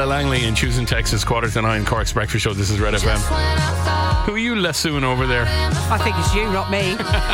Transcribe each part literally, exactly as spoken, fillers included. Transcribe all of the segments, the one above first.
Langley in Choosing Texas, quarter to nine, Cork's Breakfast Show. This is Red F M. Who are you lassoing over there? I think it's you, not me.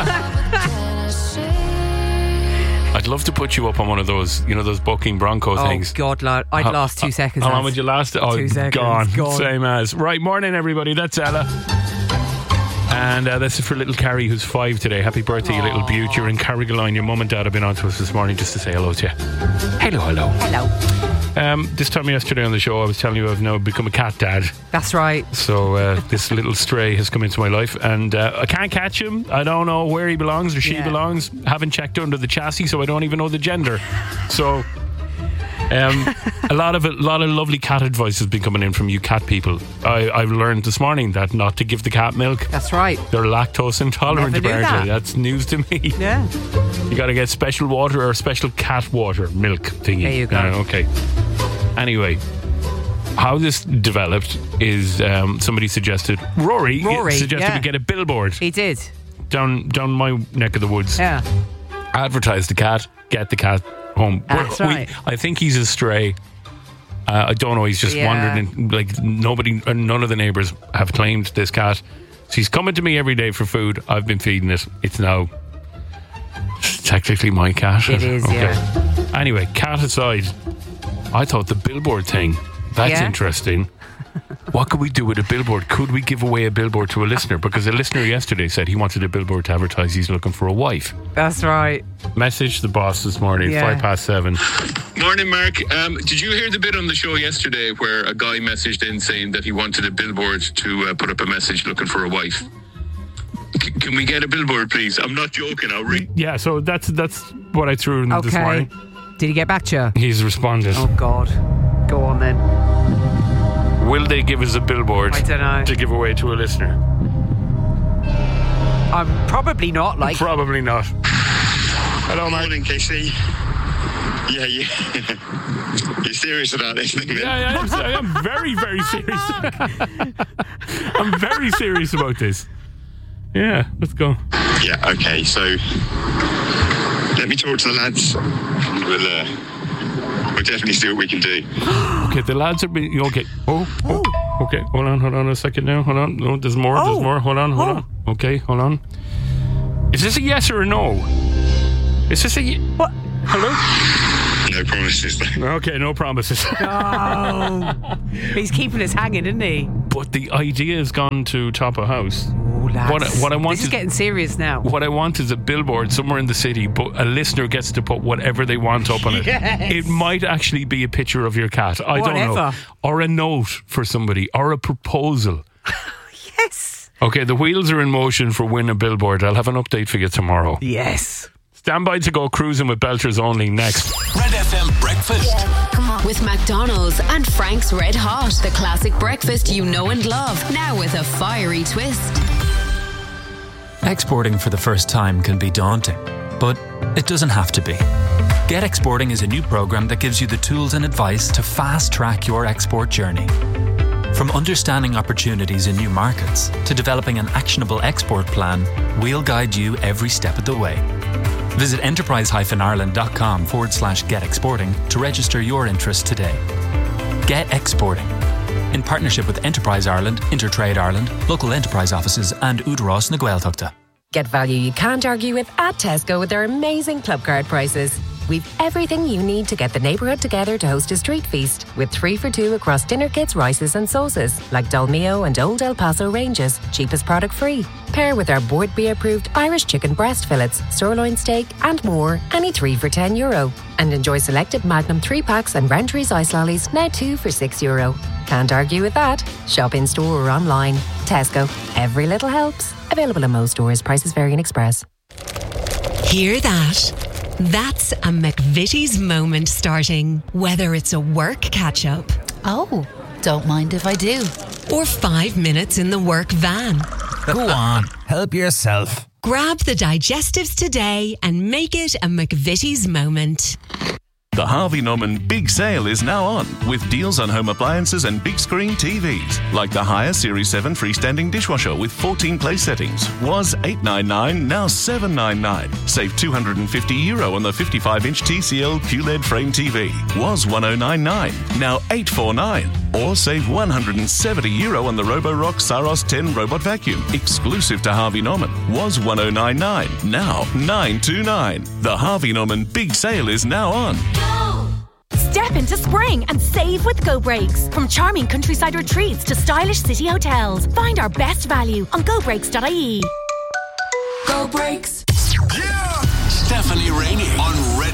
I'd love to put you up on one of those, you know, those bucking bronco oh, things. Oh, God, Lord. I'd how, last two seconds. How long would you last? Oh, two seconds. Gone. gone. Same as. Right, morning, everybody. That's Ella. And uh, this is for little Carrie, who's five today. Happy birthday, you little beaut. You're in Carrigaline. Your mum and dad have been on to us this morning just to say hello to you. Hello, hello. Hello. Um, this time yesterday on the show, I was telling you I've now become a cat dad. That's right. So uh, this little stray has come into my life, and uh, I can't catch him. I don't know where he belongs or she yeah. belongs. Haven't checked under the chassis, so I don't even know the gender. So um, a lot of a lot of lovely cat advice has been coming in from you cat people. I, I've learned this morning that not to give the cat milk. That's right. They're lactose intolerant, Never knew apparently. that. That's news to me. Yeah. You got to get special water or special cat water milk thingy. There you go. Uh, okay. Anyway, how this developed is um, somebody suggested, Rory, Rory suggested yeah. we get a billboard. He did. Down down my neck of the woods. Yeah. Advertise the cat, get the cat home. That's we, right. I think he's a stray. Uh, I don't know, he's just Yeah. wandered in, like nobody, uh, none of the neighbours have claimed this cat. So he's coming to me every day for food. I've been feeding it. It's now technically my cat. It is, okay. yeah. Anyway, cat aside, I thought the billboard thing, that's yeah. interesting. What could we do with a billboard? Could we give away a billboard to a listener? Because a listener yesterday said he wanted a billboard to advertise he's looking for a wife. That's right. Message the boss this morning, yeah. five past seven. Morning, Mark. Um, did you hear the bit on the show yesterday where a guy messaged in saying that he wanted a billboard to uh, put up a message looking for a wife? C- can we get a billboard, please? I'm not joking. I'll read. Yeah, so that's that's what I threw in Okay. this morning. Did he get back to you? He's responded. Oh, God. Go on, then. Will they give us a billboard I don't know. to give away to a listener? I'm probably not, like... Probably not. Hello, Mark. Morning, K C. Yeah, yeah. You're serious about this thing, man? Yeah, yeah, I'm, I am very, very serious. I'm very serious about this. Yeah, let's go. Yeah, okay, so let me talk to the lads and we'll, uh, we'll definitely see what we can do. Okay, the lads are being... Okay. Oh, oh. Okay, hold on, hold on a second now. Hold on. No, there's more, Oh. there's more. Hold on, hold Oh. on. Okay, hold on. Is this a yes or a no? Is this a... Ye- What? Hello? No promises, though. Okay, no promises. Oh. He's keeping us hanging, isn't he? But the idea has gone to top of house. Oh, lads. What I- what I want This is is- getting serious now. What I want is a billboard somewhere in the city, but a listener gets to put whatever they want up on it. Yes. It might actually be a picture of your cat. I don't know. Whatever. Or a note for somebody, or a proposal. Yes. Okay, the wheels are in motion for Win a Billboard. I'll have an update for you tomorrow. Yes. Stand by to go cruising with Belters only next. Red F M Breakfast. With McDonald's and Frank's Red Hot, the classic breakfast you know and love, now with a fiery twist. Exporting for the first time can be daunting, but it doesn't have to be. Get Exporting is a new program that gives you the tools and advice to fast track your export journey. From understanding opportunities in new markets to developing an actionable export plan, we'll guide you every step of the way. Visit enterprise-ireland.com forward slash get exporting to register your interest today. Get Exporting. In partnership with Enterprise Ireland, Intertrade Ireland, local enterprise offices and Udros na Gaeltachta. Get value you can't argue with at Tesco with their amazing club card prices. We've everything you need to get the neighbourhood together to host a street feast, with three for two across dinner kits, rices and sauces, like Dolmio and Old El Paso ranges, cheapest product free. Pair with our Board B approved Irish chicken breast fillets, sirloin steak and more, any three for ten euro. And enjoy selected Magnum three packs and Rentries ice lollies, now two for six euro. Can't argue with that. Shop in store or online. Tesco. Every little helps. Available in most stores. Prices vary in Express. Hear that? That's a McVitie's moment starting. Whether it's a work catch-up. Oh, don't mind if I do. Or five minutes in the work van. Go on, help yourself. Grab the digestives today and make it a McVitie's moment. The Harvey Norman Big Sale is now on, with deals on home appliances and big screen T Vs. Like the Haier Series seven freestanding dishwasher with fourteen place settings. Was eight ninety-nine, now seven ninety-nine. Save two hundred fifty euro on the fifty-five inch T C L Q L E D frame T V. Was one thousand ninety-nine, now eight forty-nine. Or save one hundred seventy euro on the Roborock Saros ten robot vacuum, exclusive to Harvey Norman. Was one thousand ninety-nine, now nine twenty-nine. The Harvey Norman Big Sale is now on. Step into spring and save with Go Breaks. From charming countryside retreats to stylish city hotels, find our best value on go breaks dot I E. Go Breaks. Yeah! Stephanie